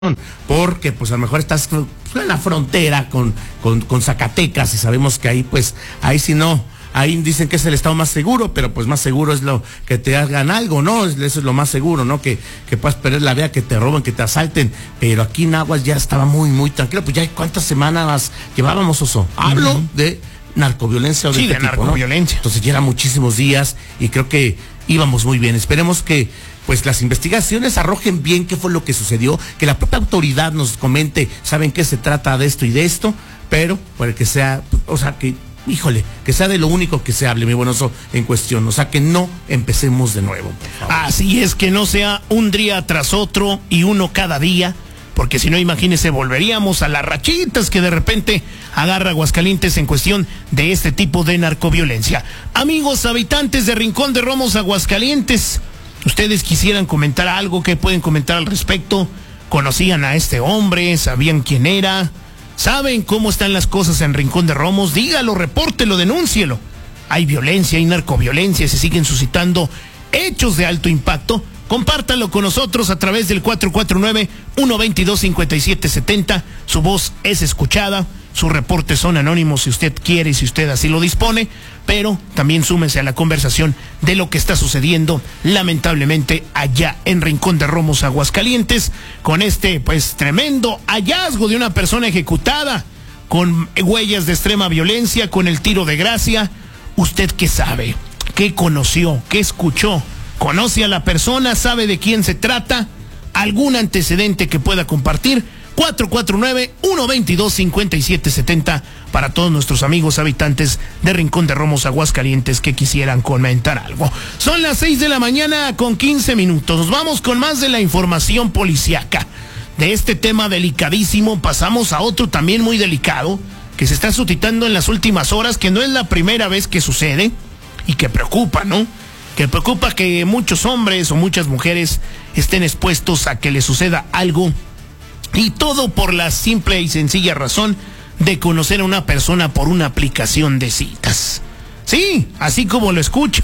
porque pues a lo mejor estás en la frontera con Zacatecas y sabemos que ahí pues, ahí si no, ahí dicen que es el estado más seguro, pero pues más seguro es lo que te hagan algo, ¿no? Eso es lo más seguro, ¿no? Que puedas perder la vida, que te roben, que te asalten, pero aquí en Aguas ya estaba muy tranquilo. Pues ya ¿cuántas semanas llevábamos, Oso? Hablo de narcoviolencia o de de narcoviolencia. Entonces ya eran muchísimos días y creo que íbamos muy bien. Esperemos que pues las investigaciones arrojen bien qué fue lo que sucedió, que la propia autoridad nos comente, saben qué se trata de esto y de esto, pero para que sea, o sea, que que sea de lo único que se hable, mi buen Oso, en cuestión, o sea, que no empecemos de nuevo, por favor. Así es, que no sea un día tras otro y uno cada día, porque si no, imagínese, volveríamos a las rachitas que de repente agarra Aguascalientes en cuestión de este tipo de narcoviolencia. Amigos habitantes de Rincón de Romos, Aguascalientes, ¿ustedes quisieran comentar algo? ¿Qué pueden comentar al respecto? ¿Conocían a este hombre? ¿Sabían quién era? ¿Saben cómo están las cosas en Rincón de Romos? Dígalo, repórtelo, denúncielo. Hay violencia, hay narcoviolencia, se siguen suscitando hechos de alto impacto. Compártanlo con nosotros a través del 449-122-5770. Su voz es escuchada, sus reportes son anónimos si usted quiere y si usted así lo dispone, pero también súmense a la conversación de lo que está sucediendo lamentablemente allá en Rincón de Romos, Aguascalientes, con este pues tremendo hallazgo de una persona ejecutada con huellas de extrema violencia, con el tiro de gracia. ¿Usted qué sabe? ¿Qué conoció? ¿Qué escuchó? ¿Conoce a la persona? ¿Sabe de quién se trata? ¿Algún antecedente que pueda compartir? 449-122-5770 para todos nuestros amigos habitantes de Rincón de Romos, Aguascalientes, que quisieran comentar algo. Son las 6 de la mañana con 15 minutos. Nos vamos con más de la información policiaca. De este tema delicadísimo pasamos a otro también muy delicado que se está suscitando en las últimas horas, que no es la primera vez que sucede y que preocupa, ¿no? Que preocupa que muchos hombres o muchas mujeres estén expuestos a que les suceda algo, y todo por la simple y sencilla razón de conocer a una persona por una aplicación de citas. Sí, así como lo escucha.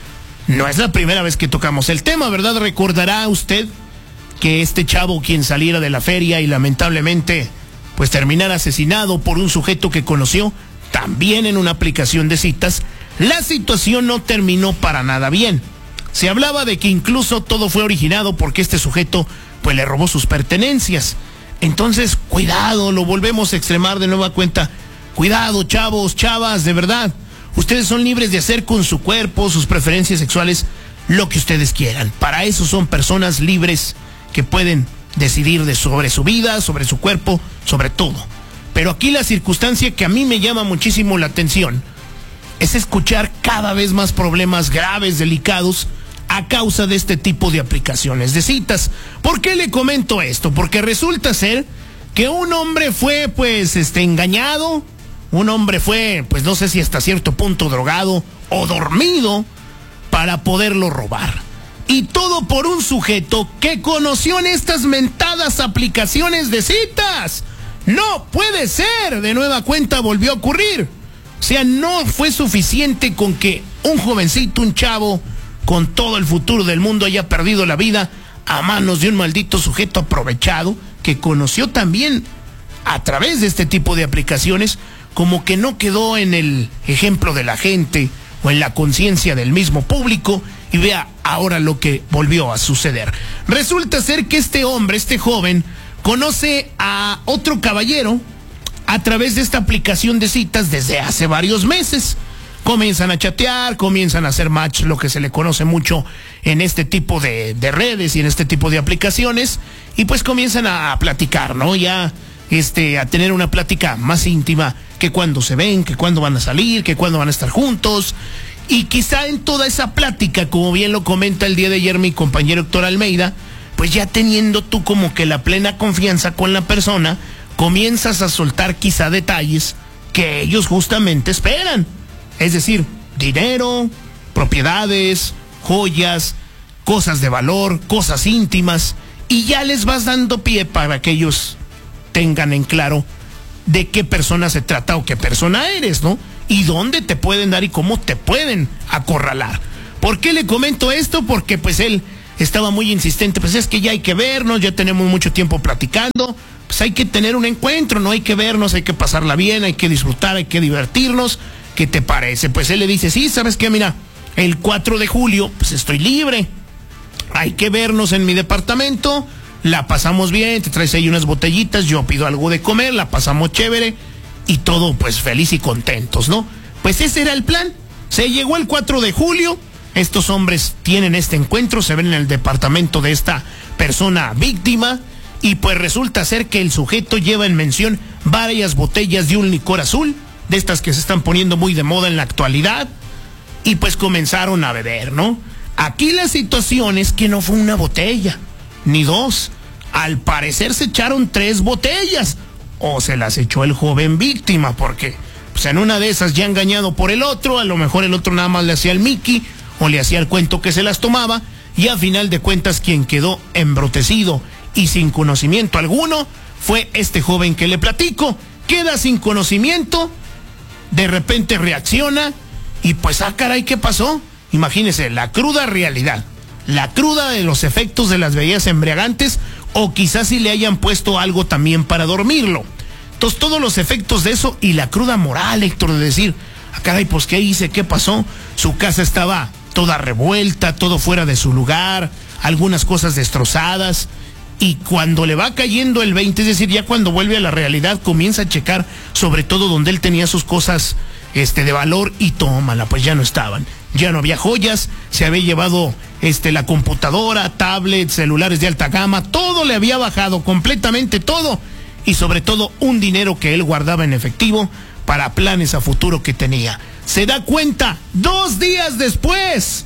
No es la primera vez que tocamos el tema, ¿verdad? Recordará usted que este chavo, quien saliera de la feria y lamentablemente pues terminara asesinado por un sujeto que conoció también en una aplicación de citas, la situación no terminó para nada bien. Se hablaba de que incluso todo fue originado porque este sujeto pues le robó sus pertenencias. Entonces, cuidado, lo volvemos a extremar de nueva cuenta. Cuidado, chavos, chavas, de verdad. Ustedes son libres de hacer con su cuerpo, sus preferencias sexuales, lo que ustedes quieran. Para eso son personas libres que pueden decidir sobre su vida, sobre su cuerpo, sobre todo. Pero aquí la circunstancia que a mí me llama muchísimo la atención es escuchar cada vez más problemas graves, delicados, a causa de este tipo de aplicaciones de citas. ¿Por qué le comento esto? Porque resulta ser que un hombre fue pues engañado, un hombre fue pues no sé si hasta cierto punto drogado o dormido para poderlo robar. Y todo por un sujeto que conoció en estas mentadas aplicaciones de citas. No puede ser, de nueva cuenta volvió a ocurrir. O sea, no fue suficiente con que un jovencito, un chavo con todo el futuro del mundo haya perdido la vida a manos de un maldito sujeto aprovechado que conoció también a través de este tipo de aplicaciones. Como que no quedó en el ejemplo de la gente o en la conciencia del mismo público, y vea ahora lo que volvió a suceder. Resulta ser que este hombre, este joven, conoce a otro caballero a través de esta aplicación de citas desde hace varios meses. Comienzan a chatear, comienzan a hacer match, lo que se le conoce mucho en este tipo de redes y en este tipo de aplicaciones, y pues comienzan a platicar, ¿no? Ya a tener una plática más íntima, que cuándo se ven, que cuándo van a salir, que cuándo van a estar juntos. Y quizá en toda esa plática, como bien lo comenta el día de ayer mi compañero Héctor Almeida, pues ya teniendo tú como que la plena confianza con la persona, comienzas a soltar quizá detalles que ellos justamente esperan. Es decir, dinero, propiedades, joyas, cosas de valor, cosas íntimas, y ya les vas dando pie para que ellos tengan en claro de qué persona se trata o qué persona eres, ¿no? Y dónde te pueden dar y cómo te pueden acorralar. ¿Por qué le comento esto? Porque pues él estaba muy insistente, pues es que ya hay que vernos, ya tenemos mucho tiempo platicando, pues hay que tener un encuentro, no hay que vernos, hay que pasarla bien, hay que disfrutar, hay que divertirnos. ¿Qué te parece? Pues él le dice, sí, ¿sabes qué? Mira, el 4 de julio, pues estoy libre, hay que vernos en mi departamento, la pasamos bien, te traes ahí unas botellitas, yo pido algo de comer, la pasamos chévere y todo pues feliz y contentos, ¿no? Pues ese era el plan. Se llegó el 4 de julio, estos hombres tienen este encuentro, se ven en el departamento de esta persona víctima y pues resulta ser que el sujeto lleva en mención varias botellas de un licor azul, de estas que se están poniendo muy de moda en la actualidad, y pues comenzaron a beber, ¿no? Aquí la situación es que no fue una botella, ni dos. Al parecer se echaron 3 botellas, o se las echó el joven víctima, porque pues en una de esas ya engañado por el otro, a lo mejor el otro nada más le hacía el Mickey, o le hacía el cuento que se las tomaba, y a final de cuentas quien quedó embrutecido y sin conocimiento alguno fue este joven que le platico. Queda sin conocimiento, de repente reacciona, y pues caray, ¿qué pasó? Imagínese, la cruda realidad, la cruda de los efectos de las bebidas embriagantes, o quizás si le hayan puesto algo también para dormirlo. Entonces todos los efectos de eso y la cruda moral, Héctor, de decir, caray, pues ¿qué hice? ¿Qué pasó? Su casa estaba toda revuelta, todo fuera de su lugar, algunas cosas destrozadas, y cuando le va cayendo el 20, es decir, ya cuando vuelve a la realidad, comienza a checar sobre todo donde él tenía sus cosas de valor, y tómala, pues ya no estaban. Ya no había joyas, se había llevado la computadora, tablet, celulares de alta gama, todo le había bajado, completamente todo, y sobre todo un dinero que él guardaba en efectivo para planes a futuro que tenía. Se da cuenta 2 días después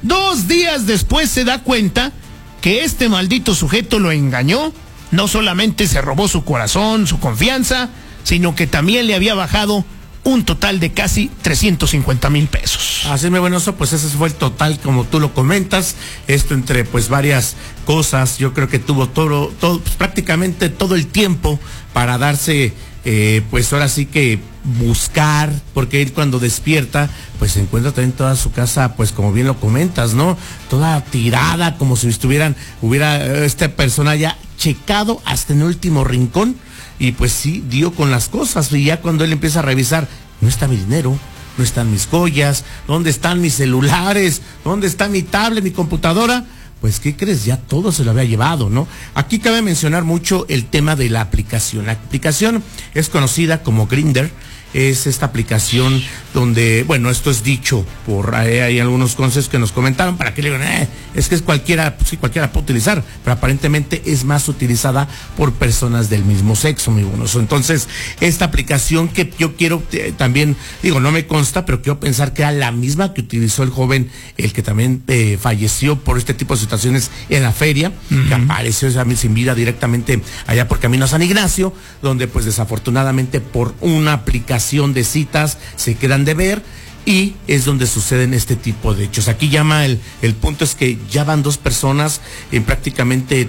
se da cuenta que este maldito sujeto lo engañó, no solamente se robó su corazón, su confianza, sino que también le había bajado un total de casi 350,000 pesos. Así es, Buenoso, pues ese fue el total, como tú lo comentas, esto entre pues varias cosas. Yo creo que tuvo todo pues, prácticamente todo el tiempo para darse, pues ahora sí que buscar, porque él cuando despierta, pues se encuentra también toda su casa, pues como bien lo comentas, ¿no? Toda tirada, como si hubiera esta persona ya checado hasta en el último rincón. Y pues sí, dio con las cosas, y ya cuando él empieza a revisar, no está mi dinero, no están mis joyas, ¿dónde están mis celulares? ¿Dónde está mi tablet, mi computadora? Pues, ¿qué crees? Ya todo se lo había llevado, ¿no? Aquí cabe mencionar mucho el tema de la aplicación. La aplicación es conocida como Grindr. Es esta aplicación donde, bueno, esto es dicho por hay algunos consejos que nos comentaron para que le digan, es que es cualquiera, pues sí, cualquiera puede utilizar, pero aparentemente es más utilizada por personas del mismo sexo, mi Buenoso. Entonces, esta aplicación que yo quiero también, digo, no me consta, pero quiero pensar que era la misma que utilizó el joven, el que también falleció por este tipo de situaciones en la feria, que apareció sin vida directamente allá por Camino a San Ignacio, donde pues desafortunadamente por una aplicación de citas se quedan de ver, y es donde suceden este tipo de hechos. Aquí el punto es que ya van 2 personas en prácticamente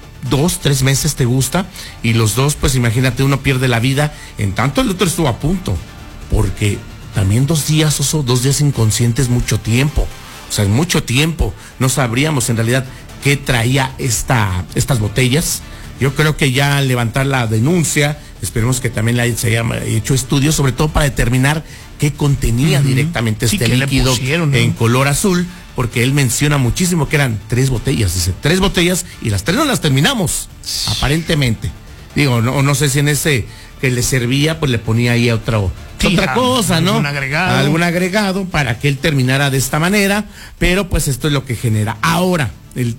2-3 meses, te gusta, y los 2, pues imagínate, uno pierde la vida, en tanto el otro estuvo a punto, porque también 2 días, Oso, 2 días inconscientes, mucho tiempo, o sea, es mucho tiempo. No sabríamos en realidad qué traía estas botellas. Yo creo que ya al levantar la denuncia, esperemos que también se haya hecho estudios, sobre todo para determinar qué contenía directamente este líquido en color azul, porque él menciona muchísimo que eran 3 botellas, dice 3 botellas, y las 3 no las terminamos, aparentemente. Digo, no sé si en ese que le servía, pues le ponía ahí otra cosa, ¿no? Algún agregado para que él terminara de esta manera, pero pues esto es lo que genera. Ahora,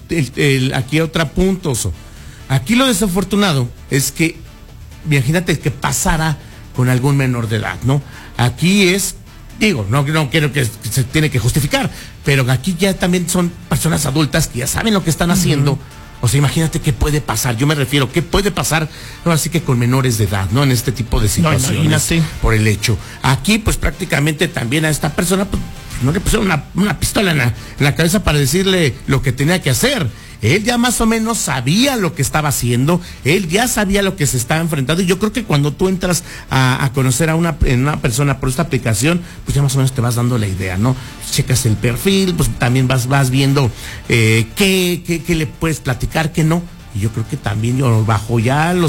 aquí otro punto, Oso. Aquí lo desafortunado es que, imagínate que pasara con algún menor de edad, ¿no? Aquí es, digo, no quiero que se tiene que justificar, pero aquí ya también son personas adultas que ya saben lo que están haciendo. O sea, imagínate qué puede pasar. Yo me refiero, ¿qué puede pasar? No, así que con menores de edad, ¿no? En este tipo de situaciones. No, por el hecho. Aquí, pues prácticamente también a esta persona, pues, no le pusieron una pistola en la cabeza para decirle lo que tenía que hacer. él ya más o menos sabía lo que estaba haciendo, él ya sabía lo que se estaba enfrentando, y yo creo que cuando tú entras a conocer a una persona por esta aplicación, pues ya más o menos te vas dando la idea, ¿no? Checas el perfil, pues también vas viendo qué le puedes platicar, qué no. Y yo creo que también bajo ya los